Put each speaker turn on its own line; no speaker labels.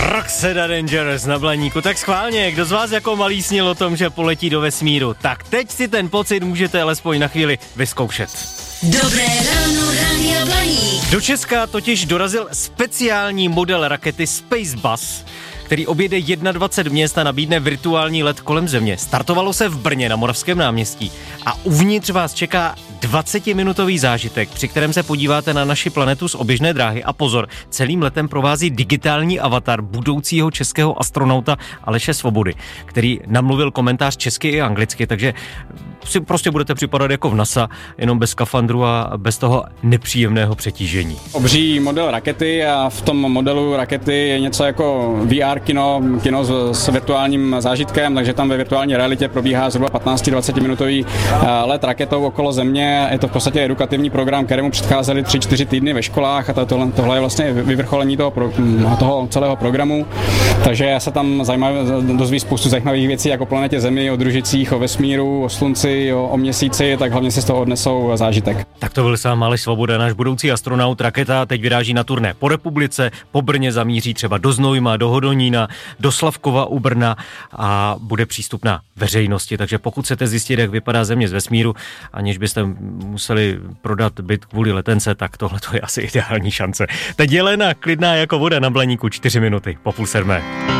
Roxette Dangerous na Blaníku. Tak schválně, kdo z vás jako malý snil o tom, že poletí do vesmíru, tak teď si ten pocit můžete alespoň na chvíli vyzkoušet.
Dobré ráno, Rádia Blaník.
Do Česka totiž dorazil speciální model rakety Space Bus, který objede 21 měst a nabídne virtuální let kolem Země. Startovalo se v Brně na Moravském náměstí a uvnitř vás čeká 20-minutový zážitek, při kterém se podíváte na naši planetu z oběžné dráhy a pozor, celým letem provází digitální avatar budoucího českého astronauta Aleše Svobody, který namluvil komentář česky i anglicky, takže si prostě budete připadat jako v NASA, jenom bez skafandru a bez toho nepříjemného přetížení.
Obří model rakety a v tom modelu rakety je něco jako VR kino s virtuálním zážitkem, takže tam ve virtuální realitě probíhá zhruba 15-20 minutový let raketou okolo Země. Je to v podstatě edukativní program, kterému předcházely 3-4 týdny ve školách a tohle je vlastně vyvrcholení toho celého programu. Takže se tam dozví spoustu zajímavých věcí jako o planetě Zemi, o družicích, o vesmíru, o slunci, o měsíci, tak hlavně si z toho odnesou zážitek.
Tak to byl sám Aleš Svoboda, náš budoucí astronaut. Raketa teď vyráží na turné po republice, po Brně zamíří třeba do Znojma, do Hodonína, do Slavkova u Brna a bude přístupná veřejnosti. Takže pokud chcete zjistit, jak vypadá Země z vesmíru, aniž byste museli prodat byt kvůli letence, tak tohle je asi ideální šance. Teď Jelena, klidná jako voda na Blaníku, 4 minuty po 6:30.